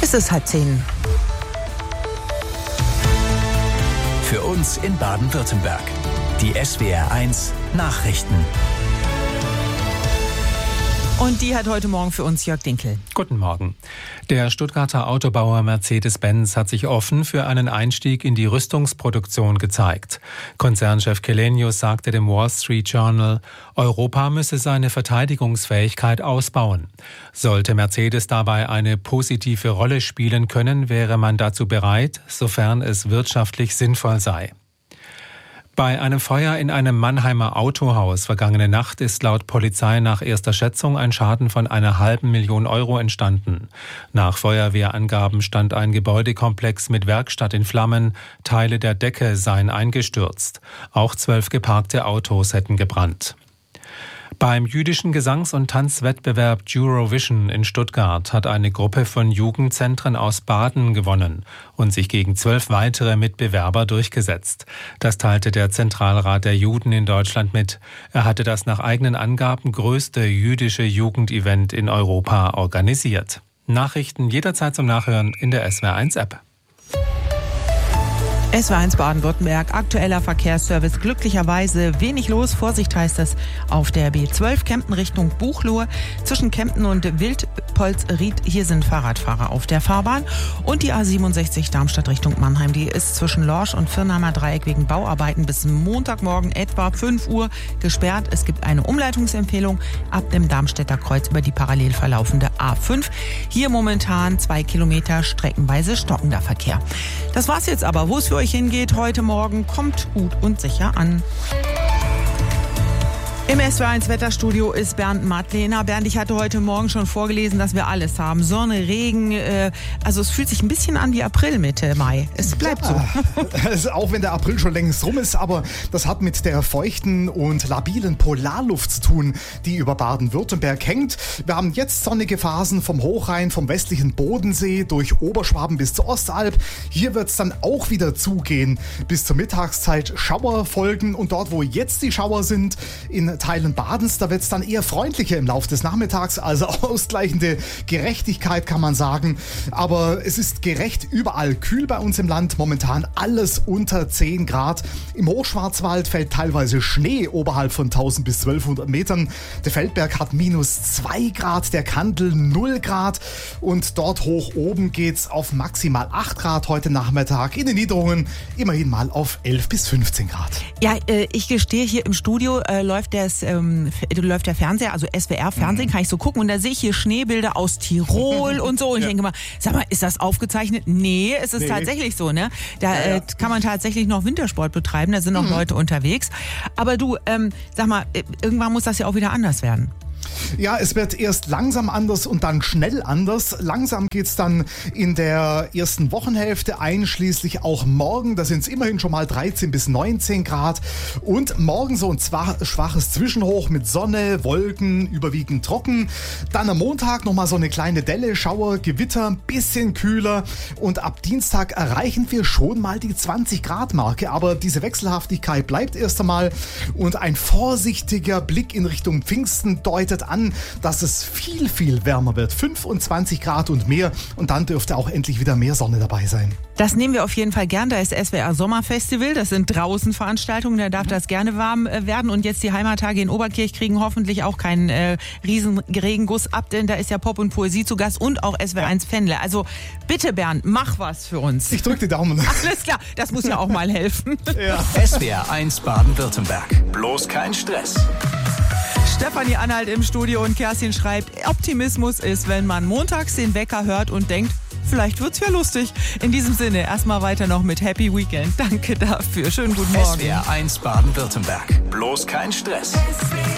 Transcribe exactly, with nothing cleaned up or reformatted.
Es ist halb zehn. Für uns in Baden-Württemberg. Die S W R eins Nachrichten. Und die hat heute Morgen für uns Jörg Dinkel. Guten Morgen. Der Stuttgarter Autobauer Mercedes-Benz hat sich offen für einen Einstieg in die Rüstungsproduktion gezeigt. Konzernchef Källenius sagte dem Wall Street Journal, Europa müsse seine Verteidigungsfähigkeit ausbauen. Sollte Mercedes dabei eine positive Rolle spielen können, wäre man dazu bereit, sofern es wirtschaftlich sinnvoll sei. Bei einem Feuer in einem Mannheimer Autohaus vergangene Nacht ist laut Polizei nach erster Schätzung ein Schaden von einer halben Million Euro entstanden. Nach Feuerwehrangaben stand ein Gebäudekomplex mit Werkstatt in Flammen, Teile der Decke seien eingestürzt. Auch zwölf geparkte Autos hätten gebrannt. Beim jüdischen Gesangs- und Tanzwettbewerb Eurovision in Stuttgart hat eine Gruppe von Jugendzentren aus Baden gewonnen und sich gegen zwölf weitere Mitbewerber durchgesetzt. Das teilte der Zentralrat der Juden in Deutschland mit. Er hatte das nach eigenen Angaben größte jüdische Jugendevent in Europa organisiert. Nachrichten jederzeit zum Nachhören in der S W R eins App. S W R eins Baden-Württemberg, aktueller Verkehrsservice. Glücklicherweise wenig los. Vorsicht heißt es auf der B zwölf Kempten Richtung Buchloe. Zwischen Kempten und Wildpolsried, hier sind Fahrradfahrer auf der Fahrbahn. Und die A siebenundsechzig Darmstadt Richtung Mannheim, die ist zwischen Lorsch und Firnheimer Dreieck wegen Bauarbeiten bis Montagmorgen etwa fünf Uhr gesperrt. Es gibt eine Umleitungsempfehlung ab dem Darmstädter Kreuz über die parallel verlaufende A fünf. Hier momentan zwei Kilometer streckenweise stockender Verkehr. Das war's jetzt aber. Wo es für euch hingeht heute Morgen, kommt gut und sicher an. Im S W R eins Wetterstudio ist Bernd Madlener. Bernd, ich hatte heute Morgen schon vorgelesen, dass wir alles haben. Sonne, Regen, äh, also es fühlt sich ein bisschen an wie April, Mitte Mai. Es bleibt ja so. Also auch wenn der April schon längst rum ist, aber das hat mit der feuchten und labilen Polarluft zu tun, die über Baden-Württemberg hängt. Wir haben jetzt sonnige Phasen vom Hochrhein, vom westlichen Bodensee durch Oberschwaben bis zur Ostalb. Hier wird es dann auch wieder zugehen. Bis zur Mittagszeit Schauer folgen und dort, wo jetzt die Schauer sind, in Teilen Badens, da wird es dann eher freundlicher im Laufe des Nachmittags, also ausgleichende Gerechtigkeit kann man sagen. Aber es ist gerecht überall kühl bei uns im Land, momentan alles unter zehn Grad. Im Hochschwarzwald fällt teilweise Schnee oberhalb von tausend bis zwölfhundert Metern. Der Feldberg hat minus zwei Grad, der Kandel null Grad und dort hoch oben geht's auf maximal acht Grad heute Nachmittag. In den Niederungen immerhin mal auf elf bis fünfzehn Grad. Ja, äh, ich gestehe, hier im Studio äh, läuft der Es, ähm, läuft der Fernseher, also S W R-Fernsehen, mhm. kann ich so gucken und da sehe ich hier Schneebilder aus Tirol und so und ja. Ich denke mal, sag mal, ist das aufgezeichnet? Nee, es ist nee. tatsächlich so, ne? Da ja, ja. Äh, kann man tatsächlich noch Wintersport betreiben, da sind noch mhm. Leute unterwegs. Aber du, ähm, sag mal, irgendwann muss das ja auch wieder anders werden. Ja, es wird erst langsam anders und dann schnell anders. Langsam geht's dann in der ersten Wochenhälfte, einschließlich auch morgen. Da sind es immerhin schon mal dreizehn bis neunzehn Grad. Und morgen so ein schwaches Zwischenhoch mit Sonne, Wolken, überwiegend trocken. Dann am Montag nochmal so eine kleine Delle, Schauer, Gewitter, ein bisschen kühler. Und ab Dienstag erreichen wir schon mal die zwanzig Grad Marke. Aber diese Wechselhaftigkeit bleibt erst einmal. Und ein vorsichtiger Blick in Richtung Pfingsten deutet an, dass es viel, viel wärmer wird. fünfundzwanzig Grad und mehr. Und dann dürfte auch endlich wieder mehr Sonne dabei sein. Das nehmen wir auf jeden Fall gern. Da ist S W R Sommerfestival. Das sind draußen Veranstaltungen. Da darf das gerne warm werden. Und jetzt die Heimattage in Oberkirch kriegen hoffentlich auch keinen äh, riesen Regenguss ab, denn da ist ja Pop und Poesie zu Gast und auch S W R eins Fendle. Also bitte Bernd, mach was für uns. Ich drück die Daumen. Alles klar, das muss ja auch mal helfen. Ja. S W R eins Baden-Württemberg. Bloß kein Stress. Stefanie Anhalt im Studio und Kerstin schreibt, Optimismus ist, wenn man montags den Wecker hört und denkt, vielleicht wird's ja lustig. In diesem Sinne, erstmal weiter noch mit Happy Weekend. Danke dafür. Schönen guten Morgen. S W R eins Baden-Württemberg. Bloß kein Stress.